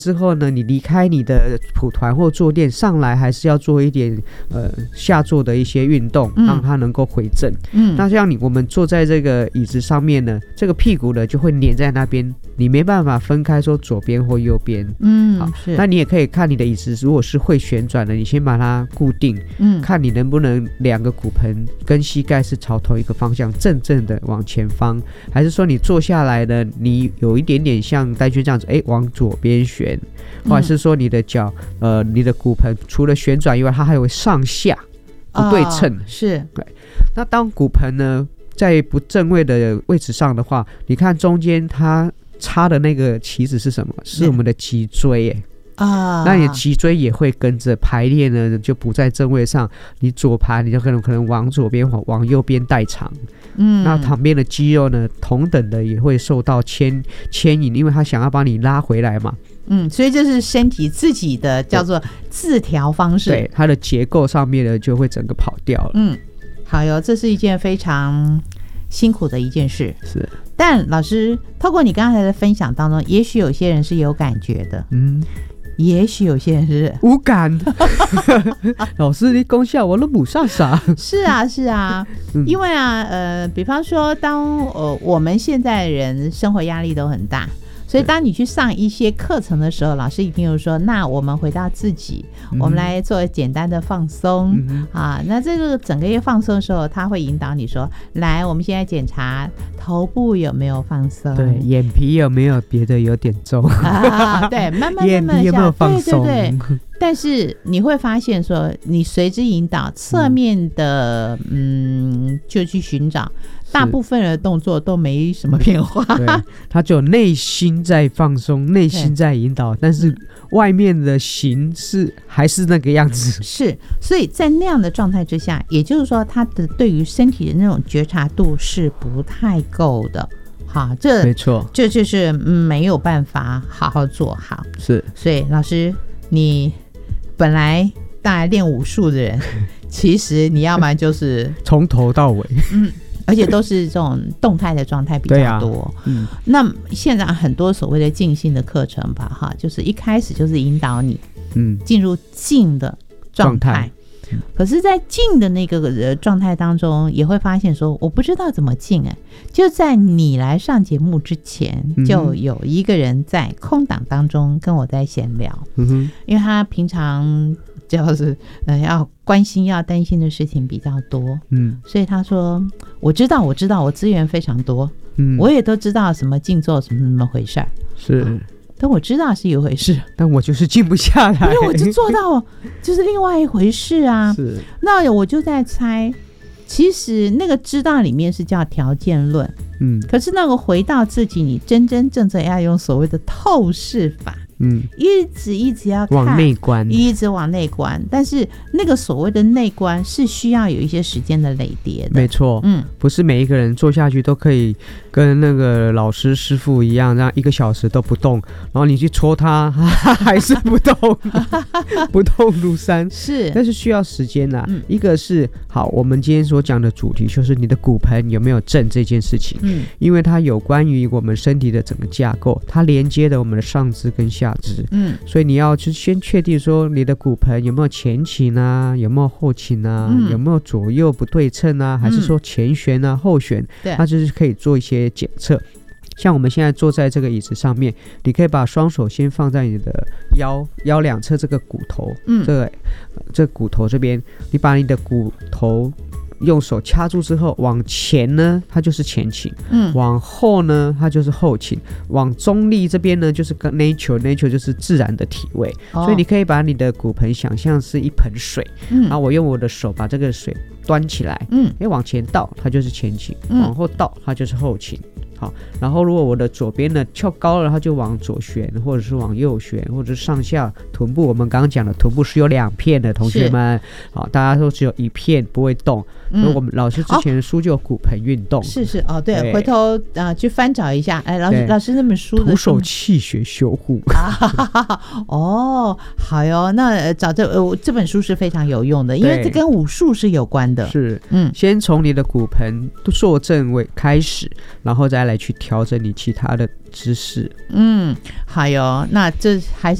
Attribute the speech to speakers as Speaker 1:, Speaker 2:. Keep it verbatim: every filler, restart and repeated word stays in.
Speaker 1: 之后呢，你离开你的蒲团或坐垫上来，还是要做一点呃下坐的一些运动，让它能够回正。嗯，那像你我们坐在这个椅子上面呢，这个屁股呢就会粘在那边，你没办法分开说左边或右边。嗯，好，是。那你也可以看你的椅子，如果是会旋转的，你先把它固定，嗯，看你能不能两个骨盆跟膝盖是朝同一个方向，正正的往前方，还是说你坐下来呢，你有一点点像单旋这样子，哎，往左边旋。或者是说你的脚、嗯、呃，你的骨盆除了旋转以外，它还有上下不对称、哦、
Speaker 2: 是
Speaker 1: 对。那当骨盆呢在不正位的位置上的话，你看中间它插的那个旗子是什么？是我们的脊椎耶。啊，那你的脊椎也会跟着排列呢，就不在正位上。你左排你就可能可能往左边往往右边代偿。嗯，那旁边的肌肉呢，同等的也会受到牵牵引，因为它想要把你拉回来嘛。
Speaker 2: 嗯，所以这是身体自己的叫做自调方式，
Speaker 1: 对，它的结构上面呢就会整个跑掉了。
Speaker 2: 嗯，好哟，这是一件非常辛苦的一件事。
Speaker 1: 是，但
Speaker 2: 老师透过你刚才的分享当中，也许有些人是有感觉的，嗯，也许有些人是
Speaker 1: 无感。老师你讲下我都不上啥。
Speaker 2: 是啊是啊、嗯、因为啊呃，比方说当、呃、我们现在人生活压力都很大，所以当你去上一些课程的时候，老师一定有说，那我们回到自己、嗯、我们来做简单的放松、嗯、啊，那这个整个月放松的时候，他会引导你说，来我们现在检查头部有没有放松，
Speaker 1: 对，眼皮有没有别的有点重、
Speaker 2: 啊、对，慢慢慢慢
Speaker 1: 眼皮有没有放松，
Speaker 2: 对对对。但是你会发现说，你随之引导侧面的 嗯, 嗯就去寻找，大部分的动作都没什么变化，
Speaker 1: 对，他只有内心在放松，内心在引导，但是外面的形是还是那个样子。
Speaker 2: 是，所以在那样的状态之下，也就是说他的对于身体的那种觉察度是不太够的。好，这
Speaker 1: 没错，
Speaker 2: 这就是没有办法好好做好。
Speaker 1: 是，
Speaker 2: 所以老师你本来大概练武术的人，其实你要不然就是
Speaker 1: 从头到尾，
Speaker 2: 嗯，而且都是这种动态的状态比较多。啊嗯、那现在很多所谓的静心的课程吧，哈，就是一开始就是引导你，嗯，进入静的状态。可是在静的那个状态当中，也会发现说我不知道怎么静。哎，就在你来上节目之前、嗯、就有一个人在空档当中跟我在闲聊、嗯、因为他平常就是、呃、要关心要担心的事情比较多、嗯、所以他说我知道我知道我资源非常多、嗯、我也都知道什么静坐什么什么回事儿，
Speaker 1: 是、嗯，
Speaker 2: 但我知道是一回事，
Speaker 1: 但我就是静不下来，
Speaker 2: 因为我就做到就是另外一回事啊。是，那我就在猜，其实那个知道里面是叫条件论，嗯，可是那个回到自己，你真真正正要用所谓的透视法，嗯，一直一直要看
Speaker 1: 往内观，
Speaker 2: 一直往内观，但是那个所谓的内观是需要有一些时间的累叠的，
Speaker 1: 没错，嗯，不是每一个人做下去都可以跟那个老师师傅一样，这样一个小时都不动，然后你去戳他，他还是不动，不动如山，
Speaker 2: 是，
Speaker 1: 但是需要时间啦、啊嗯。一个是好，我们今天所讲的主题就是你的骨盆有没有正这件事情，嗯，因为它有关于我们身体的整个架构，它连接了我们的上肢跟下肢，嗯，所以你要去先确定说你的骨盆有没有前倾啊，有没有后倾啊、嗯，有没有左右不对称啊，还是说前旋啊、嗯、后旋，对，它就是可以做一些检测。像我们现在坐在这个椅子上面，你可以把双手先放在你的腰腰两侧这个骨头，嗯，这个这个骨头这边，你把你的骨头用手掐住之后，往前呢它就是前倾，嗯，往后呢它就是后倾，往中立这边呢就是跟 nature nature 就是自然的体位、哦、所以你可以把你的骨盆想象是一盆水、嗯、然后我用我的手把这个水端起来，嗯，往前倒它就是前倾、嗯、往后倒它就是后倾。好，然后如果我的左边呢翘高了，它就往左旋，或者是往右旋，或者是上下臀部。我们刚刚讲的臀部是有两片的，同学们，好，大家都只有一片不会动。嗯，所以我们老师之前的书就有骨盆运动，哦、
Speaker 2: 是是哦，对，对回头啊、呃、去翻找一下，哎，老师老师那本书的
Speaker 1: 徒手气血修护。
Speaker 2: 哦，好哟，那找这呃这本书是非常有用的，因为这跟武术是有关的。
Speaker 1: 是，嗯，先从你的骨盆坐正位开始，然后再来。 来去调整你其他的姿势。
Speaker 2: 嗯，好哟，那这还是